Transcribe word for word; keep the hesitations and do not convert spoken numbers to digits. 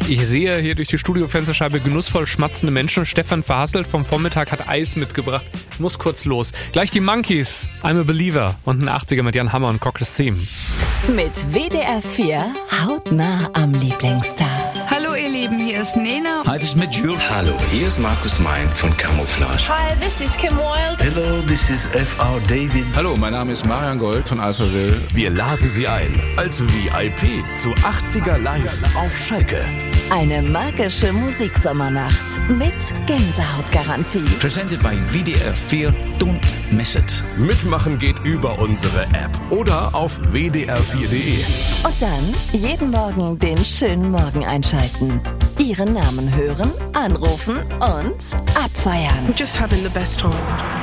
Ich sehe hier durch die Studiofensterscheibe genussvoll schmatzende Menschen. Stefan Verhasselt vom Vormittag hat Eis mitgebracht. Muss kurz los. Gleich die Monkeys, I'm a Believer und ein achtziger mit Jan Hammer und Cockles Theme. Mit W D R vier hautnah am Lieblingsstar. Hallo ihr Lieben, hier ist Nena. Hi, das ist mit Jules. Hallo, hier ist Markus Mein von Camouflage. Hi, this is Kim Wilde. Hello, this is F R David. Hallo, mein Name ist Marian Gold von Alphaville. Wir laden Sie ein als V I P zu achtziger Live auf Schalke. Eine magische Musiksommernacht mit Gänsehautgarantie. Presented by W D R vier. Don't miss it. Mitmachen geht über unsere App oder auf w d r vier punkt d e. Und dann jeden Morgen den schönen Morgen einschalten. Ihren Namen hören, anrufen und abfeiern. Just having the best time.